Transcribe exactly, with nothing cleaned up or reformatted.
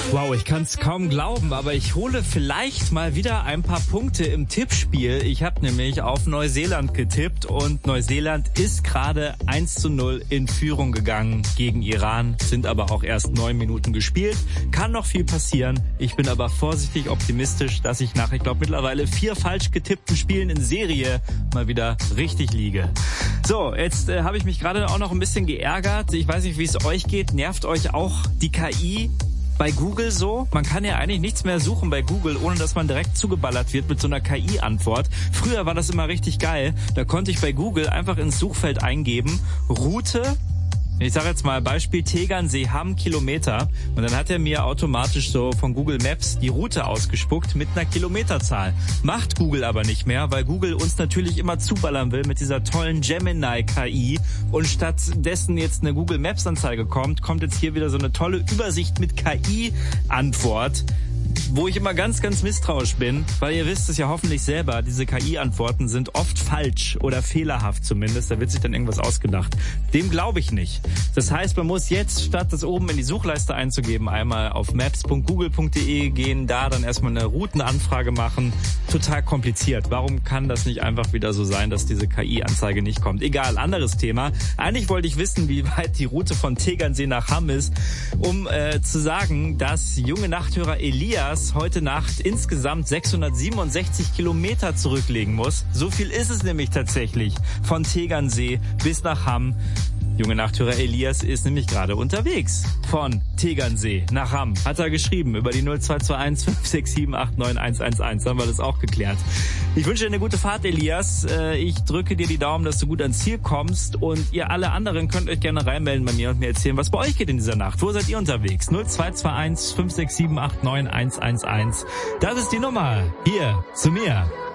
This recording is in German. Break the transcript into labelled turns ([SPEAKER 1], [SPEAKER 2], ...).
[SPEAKER 1] Wow, ich kann es kaum glauben, aber ich hole vielleicht mal wieder ein paar Punkte im Tippspiel. Ich habe nämlich auf Neuseeland getippt und Neuseeland ist gerade eins zu null in Führung gegangen gegen Iran, sind aber auch erst neun Minuten gespielt. Kann noch viel passieren. Ich bin aber vorsichtig optimistisch, dass ich nach, ich glaube, mittlerweile vier falsch getippten Spielen in Serie mal wieder richtig liege. So, jetzt äh, habe ich mich gerade auch noch ein bisschen geärgert. Ich weiß nicht, wie es euch geht. Nervt euch auch die K I bei Google so? Man kann ja eigentlich nichts mehr suchen bei Google, ohne dass man direkt zugeballert wird mit so einer K I-Antwort. Früher war das immer richtig geil. Da konnte ich bei Google einfach ins Suchfeld eingeben, Route, ich sage jetzt mal Beispiel Tegernsee, Hamm, Kilometer. Und dann hat er mir automatisch so von Google Maps die Route ausgespuckt mit einer Kilometerzahl. Macht Google aber nicht mehr, weil Google uns natürlich immer zuballern will mit dieser tollen Gemini-K I. Und stattdessen jetzt eine Google Maps-Anzeige kommt, kommt jetzt hier wieder so eine tolle Übersicht mit K I-Antwort, wo ich immer ganz, ganz misstrauisch bin, weil ihr wisst es ja hoffentlich selber, diese K I-Antworten sind oft falsch oder fehlerhaft zumindest, da wird sich dann irgendwas ausgedacht. Dem glaube ich nicht. Das heißt, man muss jetzt, statt das oben in die Suchleiste einzugeben, einmal auf maps punkt google punkt de gehen, da dann erstmal eine Routenanfrage machen. Total kompliziert. Warum kann das nicht einfach wieder so sein, dass diese K I-Anzeige nicht kommt? Egal, anderes Thema. Eigentlich wollte ich wissen, wie weit die Route von Tegernsee nach Hamm ist, um äh, zu sagen, dass junge Nachthörer Elias heute Nacht insgesamt sechshundertsiebenundsechzig Kilometer zurücklegen muss. So viel ist es nämlich tatsächlich von Tegernsee bis nach Hamm. Junge Nachthörer Elias ist nämlich gerade unterwegs von Tegernsee nach Hamm. Hat er geschrieben über die null zwei zwei eins fünf sechs sieben acht neun eins eins eins. Haben wir das auch geklärt. Ich wünsche dir eine gute Fahrt, Elias. Ich drücke dir die Daumen, dass du gut ans Ziel kommst. Und ihr alle anderen könnt euch gerne reinmelden bei mir und mir erzählen, was bei euch geht in dieser Nacht. Wo seid ihr unterwegs? null zwei zwei eins fünf sechs sieben acht neun eins eins eins. Das ist die Nummer hier zu mir.